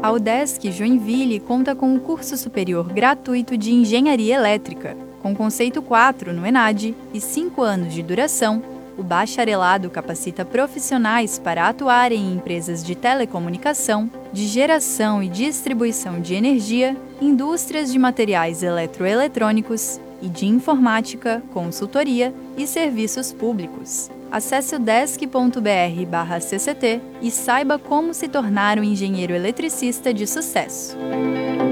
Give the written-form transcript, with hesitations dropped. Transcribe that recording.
A UDESC Joinville conta com um curso superior gratuito de Engenharia Elétrica, com conceito 4 no ENAD e 5 anos de duração. O bacharelado capacita profissionais para atuarem em empresas de telecomunicação, de geração e distribuição de energia, indústrias de materiais eletroeletrônicos e de informática, consultoria e serviços públicos. Acesse udesc.br/cct e saiba como se tornar um engenheiro eletricista de sucesso.